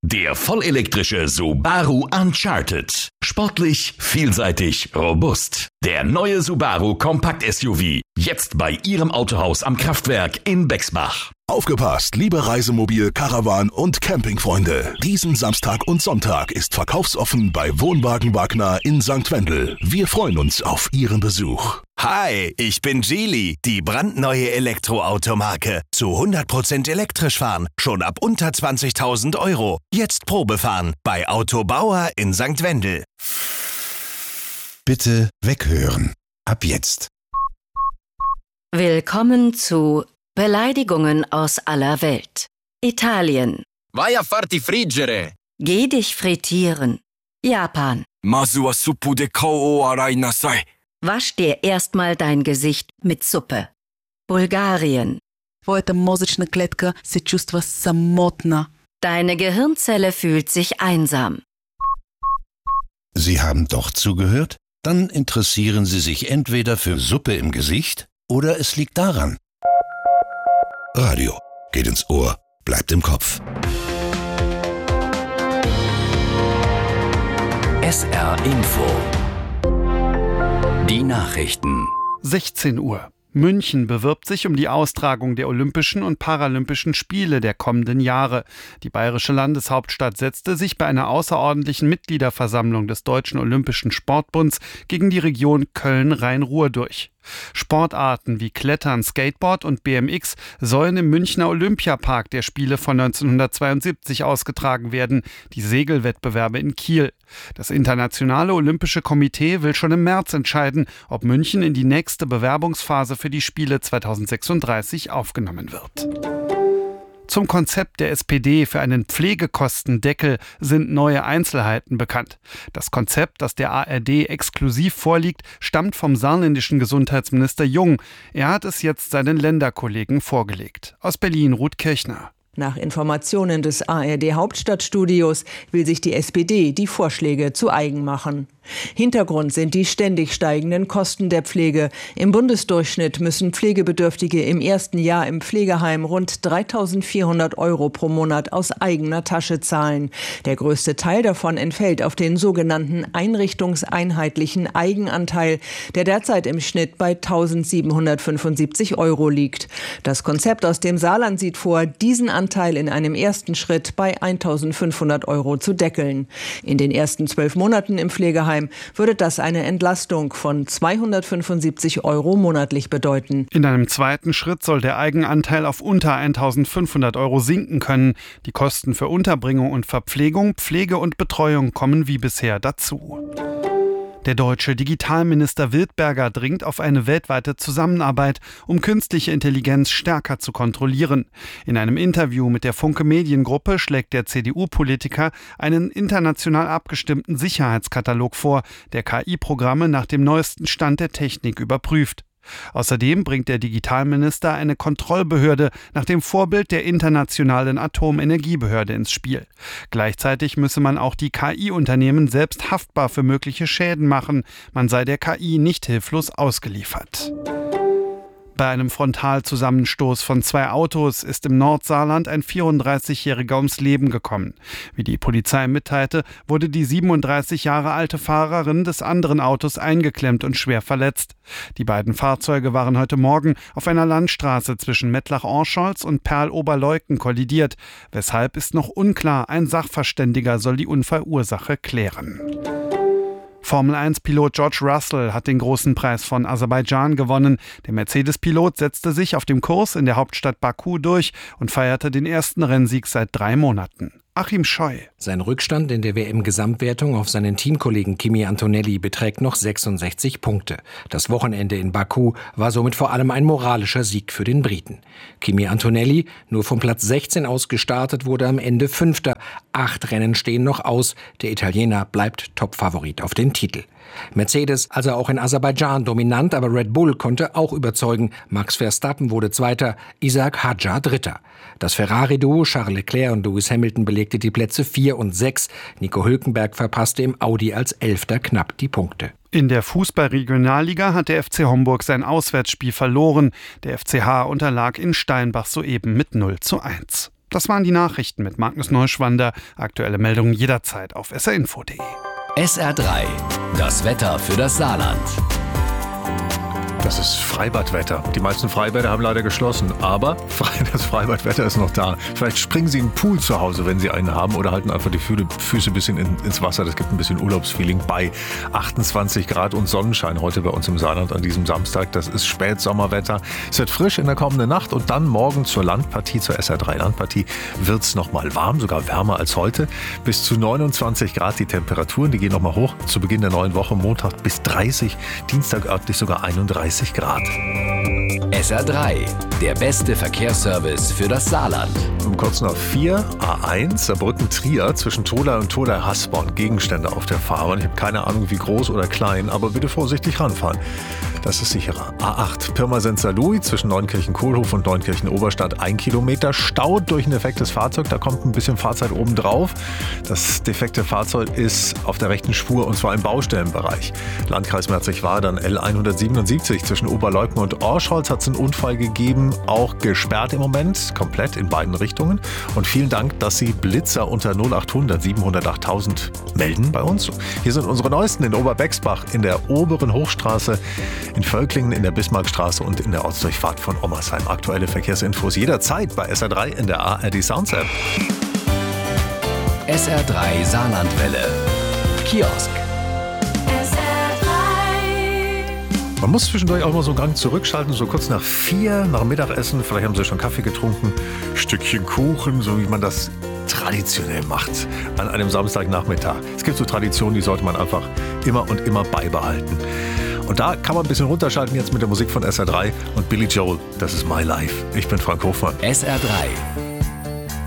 Der vollelektrische Subaru Uncharted. Sportlich, vielseitig, robust. Der neue Subaru Kompakt-SUV. Jetzt bei Ihrem Autohaus am Kraftwerk in Bexbach. Aufgepasst, liebe Reisemobil-, Caravan- und Campingfreunde. Diesen Samstag und Sonntag ist verkaufsoffen bei Wohnwagen Wagner in St. Wendel. Wir freuen uns auf Ihren Besuch. Hi, ich bin Geely, die brandneue Elektroautomarke. Zu 100% elektrisch fahren, schon ab unter 20.000 Euro. Jetzt Probefahren bei Autobauer in St. Wendel. Bitte weghören. Ab jetzt. Willkommen zu Beleidigungen aus aller Welt. Italien. Vai a farti friggere. Geh dich frittieren. Japan. Masu wa suppu de kao o arai nasai. Wasch dir erstmal dein Gesicht mit Suppe. Bulgarien. Твоята мозъчна клетка се чувства самотна. Deine Gehirnzelle fühlt sich einsam. Sie haben doch zugehört? Dann interessieren Sie sich entweder für Suppe im Gesicht oder es liegt daran. Radio geht ins Ohr, bleibt im Kopf. SR Info. Die Nachrichten. 16 Uhr. München bewirbt sich um die Austragung der Olympischen und Paralympischen Spiele der kommenden Jahre. Die bayerische Landeshauptstadt setzte sich bei einer außerordentlichen Mitgliederversammlung des Deutschen Olympischen Sportbunds gegen die Region Köln-Rhein-Ruhr durch. Sportarten wie Klettern, Skateboard und BMX sollen im Münchner Olympiapark der Spiele von 1972 ausgetragen werden, die Segelwettbewerbe in Kiel. Das Internationale Olympische Komitee will schon im März entscheiden, ob München in die nächste Bewerbungsphase für die Spiele 2036 aufgenommen wird. Zum Konzept der SPD für einen Pflegekostendeckel sind neue Einzelheiten bekannt. Das Konzept, das der ARD exklusiv vorliegt, stammt vom saarländischen Gesundheitsminister Jung. Er hat es jetzt seinen Länderkollegen vorgelegt. Aus Berlin, Ruth Kirchner. Nach Informationen des ARD-Hauptstadtstudios will sich die SPD die Vorschläge zu eigen machen. Hintergrund sind die ständig steigenden Kosten der Pflege. Im Bundesdurchschnitt müssen Pflegebedürftige im ersten Jahr im Pflegeheim rund 3.400 € pro Monat aus eigener Tasche zahlen. Der größte Teil davon entfällt auf den sogenannten einrichtungseinheitlichen Eigenanteil, der derzeit im Schnitt bei 1.775 € liegt. Das Konzept aus dem Saarland sieht vor, diesen Anteil in einem ersten Schritt bei 1.500 € zu deckeln. In den ersten 12 Monaten im Pflegeheim würde das eine Entlastung von 275 € monatlich bedeuten. In einem zweiten Schritt soll der Eigenanteil auf unter 1.500 € sinken können. Die Kosten für Unterbringung und Verpflegung, Pflege und Betreuung kommen wie bisher dazu. Der deutsche Digitalminister Wildberger dringt auf eine weltweite Zusammenarbeit, um künstliche Intelligenz stärker zu kontrollieren. In einem Interview mit der Funke Mediengruppe schlägt der CDU-Politiker einen international abgestimmten Sicherheitskatalog vor, der KI-Programme nach dem neuesten Stand der Technik überprüft. Außerdem bringt der Digitalminister eine Kontrollbehörde nach dem Vorbild der Internationalen Atomenergiebehörde ins Spiel. Gleichzeitig müsse man auch die KI-Unternehmen selbst haftbar für mögliche Schäden machen. Man sei der KI nicht hilflos ausgeliefert. Bei einem Frontalzusammenstoß von 2 Autos ist im Nordsaarland ein 34-Jähriger ums Leben gekommen. Wie die Polizei mitteilte, wurde die 37 Jahre alte Fahrerin des anderen Autos eingeklemmt und schwer verletzt. Die beiden Fahrzeuge waren heute Morgen auf einer Landstraße zwischen Mettlach-Orscholz und Perl-Oberleuten kollidiert. Weshalb ist noch unklar, ein Sachverständiger soll die Unfallursache klären. Formel-1-Pilot George Russell hat den großen Preis von Aserbaidschan gewonnen. Der Mercedes-Pilot setzte sich auf dem Kurs in der Hauptstadt Baku durch und feierte den ersten Rennsieg seit 3 Monaten. Achim Scheu. Sein Rückstand in der WM-Gesamtwertung auf seinen Teamkollegen Kimi Antonelli beträgt noch 66 Punkte. Das Wochenende in Baku war somit vor allem ein moralischer Sieg für den Briten. Kimi Antonelli, nur vom Platz 16 aus gestartet, wurde am Ende Fünfter. 8 Rennen stehen noch aus. Der Italiener bleibt Topfavorit auf den Titel. Mercedes also auch in Aserbaidschan dominant, aber Red Bull konnte auch überzeugen. Max Verstappen wurde Zweiter, Isaac Hadjar Dritter. Das Ferrari-Duo Charles Leclerc und Lewis Hamilton belegte die Plätze 4 und 6. Nico Hülkenberg verpasste im Audi als 11. knapp die Punkte. In der Fußball-Regionalliga hat der FC Homburg sein Auswärtsspiel verloren. Der FCH unterlag in Steinbach soeben mit 0:1. Das waren die Nachrichten mit Magnus Neuschwander. Aktuelle Meldungen jederzeit auf srinfo.de. SR3, das Wetter für das Saarland. Das ist Freibadwetter. Die meisten Freibäder haben leider geschlossen, aber das Freibadwetter ist noch da. Vielleicht springen Sie in den Pool zu Hause, wenn Sie einen haben, oder halten einfach die Füße ein bisschen ins Wasser. Das gibt ein bisschen Urlaubsfeeling bei 28 Grad und Sonnenschein heute bei uns im Saarland an diesem Samstag. Das ist Spätsommerwetter. Es wird frisch in der kommenden Nacht und dann morgen zur Landpartie, zur SR3-Landpartie, wird es nochmal warm, sogar wärmer als heute. Bis zu 29 Grad die Temperaturen, die gehen nochmal hoch zu Beginn der neuen Woche. Montag bis 30, Dienstag örtlich sogar 31 Grad. SR3, der beste Verkehrsservice für das Saarland. Um kurz nach 4, A1, Saarbrücken-Trier, zwischen Tholey und Tholey-Hasborn. Gegenstände auf der Fahrbahn. Ich habe keine Ahnung, wie groß oder klein, aber bitte vorsichtig ranfahren. Das ist sicherer. A8, Pirmasens-Saarlouis, zwischen Neunkirchen-Kohlhof und Neunkirchen-Oberstadt, 1 Kilometer. Staut durch ein defektes Fahrzeug, da kommt ein bisschen Fahrzeit oben drauf. Das defekte Fahrzeug ist auf der rechten Spur und zwar im Baustellenbereich. Landkreis Merzig-Wadern, L177, zwischen Oberleupden und Orscholz hat es einen Unfall gegeben, auch gesperrt im Moment, komplett in beiden Richtungen. Und vielen Dank, dass Sie Blitzer unter 0800 700 8000 melden bei uns. Hier sind unsere Neuesten in Oberbexbach, in der oberen Hochstraße, in Völklingen, in der Bismarckstraße und in der Ortsdurchfahrt von Ommersheim. Aktuelle Verkehrsinfos jederzeit bei SR3 in der ARD Sounds App. SR3 Saarlandwelle. Kiosk. Man muss zwischendurch auch mal so einen Gang zurückschalten, so kurz nach 4, nach dem Mittagessen. Vielleicht haben Sie schon Kaffee getrunken, Stückchen Kuchen, so wie man das traditionell macht an einem Samstagnachmittag. Es gibt so Traditionen, die sollte man einfach immer und immer beibehalten. Und da kann man ein bisschen runterschalten jetzt mit der Musik von SR3 und Billy Joel, das ist My Life. Ich bin Frank Hofmann. SR3,